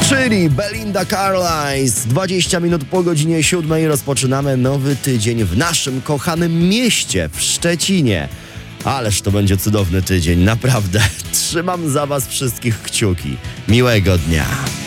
Czyli Belinda Carlisle. 20 minut po godzinie 7 rozpoczynamy nowy tydzień w naszym kochanym mieście, w Szczecinie. Ależ to będzie cudowny tydzień, naprawdę. Trzymam za was wszystkich kciuki. Miłego dnia.